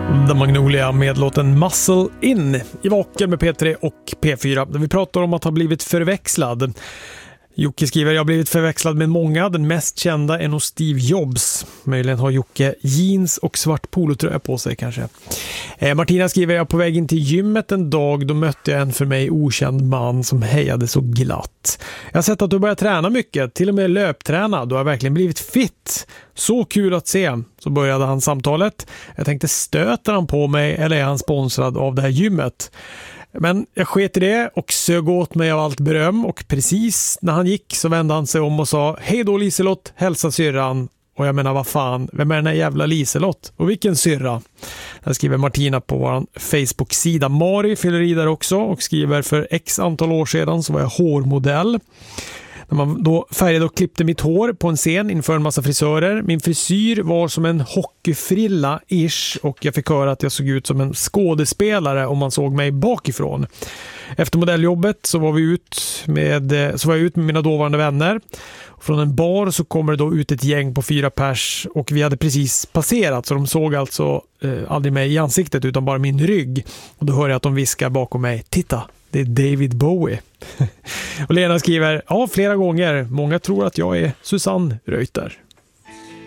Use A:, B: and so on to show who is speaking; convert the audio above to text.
A: The Magnolia med låten Muscle In i Vaken med P3 och P4 där vi pratar om att ha blivit förväxlad. Jocke skriver, jag har blivit förväxlad med många. Den mest kända är nog Steve Jobs. Möjligen har Jocke jeans och svart polotröja på sig kanske. Martina skriver, jag är på väg in till gymmet en dag. Då mötte jag en för mig okänd man som hejade så glatt. Jag har sett att du börjar träna mycket, till och med löpträna. Du har verkligen blivit fit. Så kul att se. Så började han samtalet. Jag tänkte, stöter han på mig eller är han sponsrad av det här gymmet? Men jag sket i det och sög åt mig av allt beröm, och precis när han gick så vände han sig om och sa, hej då Liselott, hälsa syrran. Och jag menar, vad fan, vem är den här jävla Liselott? Och vilken syrra? Där skriver Martina på vår Facebook-sida. Mari fyller i där också och skriver, för x antal år sedan så var jag hårmodell. När man då färgade och klippte mitt hår på en scen inför en massa frisörer. Min frisyr var som en hockeyfrilla-ish och jag fick höra att jag såg ut som en skådespelare om man såg mig bakifrån. Efter modelljobbet så var jag ut med mina dåvarande vänner. Från en bar så kommer det då ut ett gäng på 4 pers och vi hade precis passerat, så de såg alltså aldrig mig i ansiktet utan bara min rygg. Och då hör jag att de viskar bakom mig, titta, det är David Bowie. Och Lena skriver, ja, flera gånger. Många tror att jag är Susanne Reuter.